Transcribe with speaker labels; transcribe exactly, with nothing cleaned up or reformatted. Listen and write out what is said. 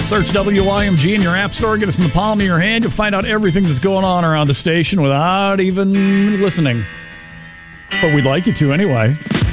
Speaker 1: Search W Y M G in your app store. Get us in the palm of your hand. You'll find out everything that's going on around the station without even listening. But we'd like you to anyway.